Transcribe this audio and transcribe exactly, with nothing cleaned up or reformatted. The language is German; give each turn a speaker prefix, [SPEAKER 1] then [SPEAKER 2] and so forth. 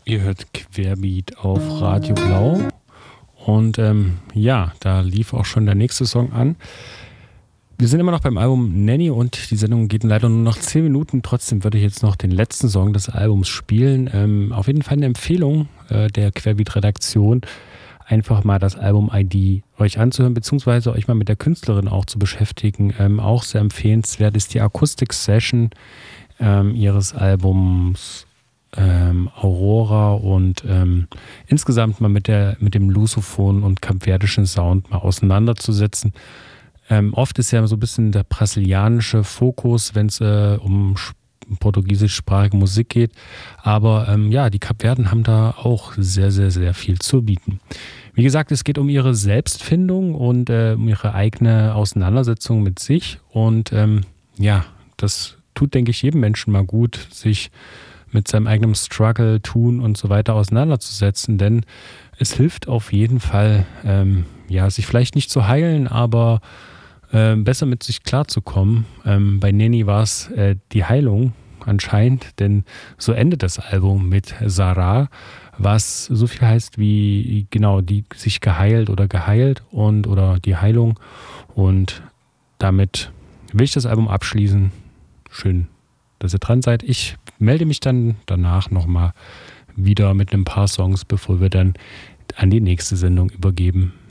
[SPEAKER 1] Ihr hört Querbeat auf Radio Blau und ähm, ja, da lief auch schon der nächste Song an. Wir sind immer noch beim Album Nanny und die Sendung geht leider nur noch zehn Minuten. Trotzdem würde ich jetzt noch den letzten Song des Albums spielen. Ähm, auf jeden Fall eine Empfehlung äh, der Querbeat-Redaktion, einfach mal das Album I D euch anzuhören, beziehungsweise euch mal mit der Künstlerin auch zu beschäftigen. Ähm, auch sehr empfehlenswert ist die Akustik-Session ähm, ihres Albums Ähm, Aurora und ähm, insgesamt mal mit der mit dem Lusophon und kapverdischen Sound mal auseinanderzusetzen. Ähm, oft ist ja so ein bisschen der brasilianische Fokus, wenn es äh, um portugiesischsprachige Musik geht. Aber ähm, ja, die Kapverden haben da auch sehr, sehr, sehr viel zu bieten. Wie gesagt, es geht um ihre Selbstfindung und äh, um ihre eigene Auseinandersetzung mit sich. Und ähm, ja, das tut, denke ich, jedem Menschen mal gut, sich mit seinem eigenen Struggle, Tun und so weiter auseinanderzusetzen, denn es hilft auf jeden Fall, ähm, ja, sich vielleicht nicht zu heilen, aber äh, besser mit sich klarzukommen. Ähm, bei Nanny war es äh, die Heilung anscheinend, denn so endet das Album mit Sarah, was so viel heißt wie, genau, die sich geheilt oder geheilt und oder die Heilung, und damit will ich das Album abschließen. Schön, dass ihr dran seid. Ich melde mich dann danach nochmal wieder mit ein paar Songs, bevor wir dann an die nächste Sendung übergeben.